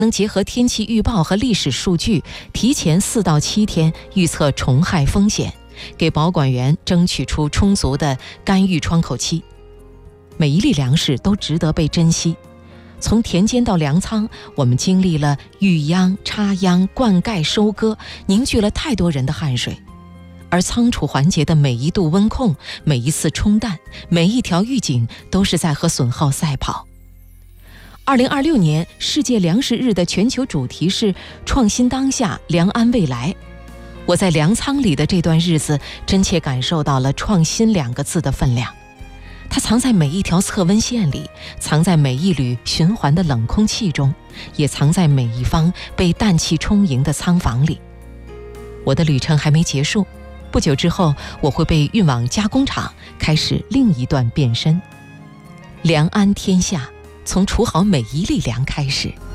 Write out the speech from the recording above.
能结合天气预报和历史数据，提前4到7天预测虫害风险，给保管员争取出充足的干预窗口期。每一粒粮食都值得被珍惜。从田间到粮仓，我们经历了育秧、插秧、灌溉、收割，凝聚了太多人的汗水。而仓储环节的每一度温控，每一次冲淡，每一条预警，都是在和损耗赛跑。2026年世界粮食日的全球主题是创新当下，粮安未来。我在粮仓里的这段日子，真切感受到了创新2个字的分量。它藏在每一条测温线里，藏在每一缕循环的冷空气中，也藏在每一方被氮气充盈的仓房里。我的旅程还没结束，不久之后，我会被运往加工厂，开始另一段变身。粮安天下，从储好每一粒粮开始。